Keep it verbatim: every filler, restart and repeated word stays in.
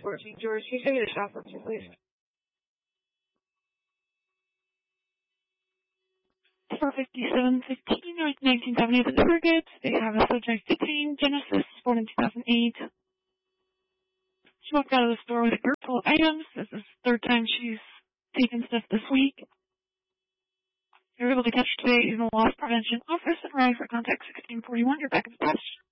fourteen. George, can you show me the shop for two, please? four fifty-seven fifteen, North nineteenth Avenue, the Target. They have a subject detained, Genesis, born in two thousand eight. She walked out of the store with a group full of items. This is the third time she's taken stuff this week. If you're able to catch today in the Loss Prevention Office and arrive for contact sixteen forty-one, you're back in the